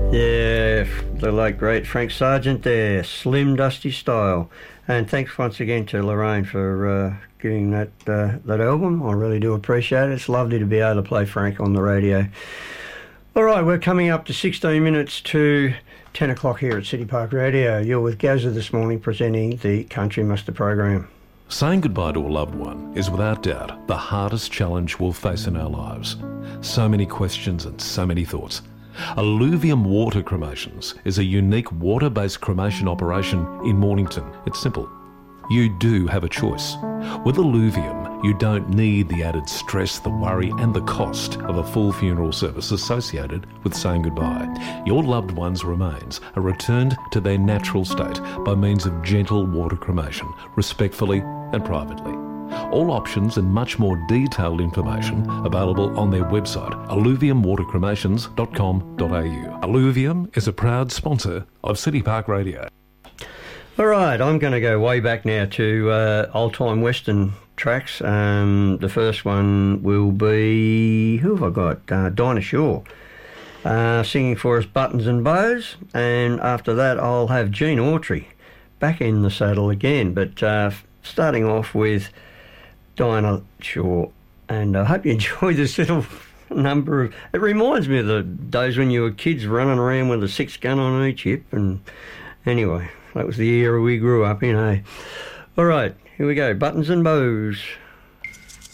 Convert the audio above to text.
Yeah, the late great Frank Sargent there, Slim Dusty Style. And thanks once again to Lorraine for giving that album. I really do appreciate it. It's lovely to be able to play Frank on the radio. All right, we're coming up to 16 minutes to 10 o'clock here at City Park Radio. You're with Gazza this morning presenting the Country Muster program. Saying goodbye to a loved one is without doubt the hardest challenge we'll face in our lives. So many questions and so many thoughts. Alluvium Water Cremations is a unique water-based cremation operation in Mornington. It's simple. You do have a choice. With Alluvium, you don't need the added stress, the worry and the cost of a full funeral service associated with saying goodbye. Your loved one's remains are returned to their natural state by means of gentle water cremation, respectfully and privately. All options and much more detailed information available on their website, alluviumwatercremations.com.au. Alluvium is a proud sponsor of City Park Radio. All right, I'm going to go way back now to old-time Western tracks. The first one will be, who have I got? Dinah Shore singing for us Buttons and Bows. And after that, I'll have Gene Autry back in the saddle again. But starting off with Dinah Shore, and I hope you enjoy this little number of... It reminds me of the days when you were kids running around with a 6-gun on each hip, and anyway, that was the era we grew up in, eh? All right, here we go, Buttons and Bows.